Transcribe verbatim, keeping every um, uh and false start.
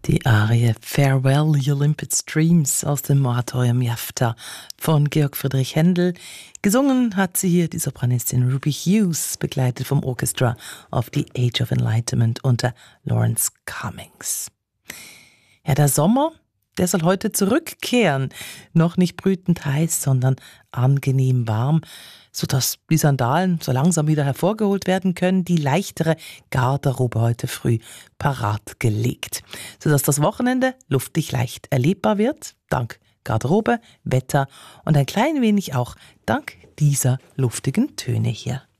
Die Arie Farewell, You Limpid Streams aus dem Oratorium Jafta von Georg Friedrich Händel. Gesungen hat sie hier die Sopranistin Ruby Hughes, begleitet vom Orchestra of the Age of Enlightenment unter Lawrence Cummings. Ja, der Sommer, der soll heute zurückkehren. Noch nicht brütend heiß, sondern angenehm warm, sodass die Sandalen so langsam wieder hervorgeholt werden können, die leichtere Garderobe heute früh parat gelegt, sodass das Wochenende luftig leicht erlebbar wird, dank Garderobe, Wetter und ein klein wenig auch dank dieser luftigen Töne hier.